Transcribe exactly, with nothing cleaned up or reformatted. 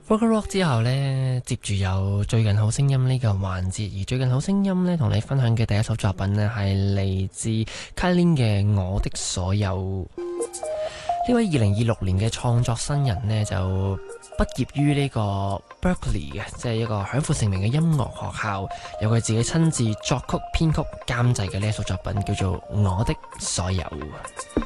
Folk Rock 之後呢，接住有最近好聲音呢個環節，而最近好聲音呢，同你分享嘅第一首作品呢，係嚟自 Kylie 嘅《我的所有》。呢位二零二六年嘅創作新人呢，就畢業於呢個 Berkeley 嘅，即係一個享負盛名嘅音樂學校，有佢自己親自作曲、編曲、監製嘅呢一首作品，叫做《我的所有》。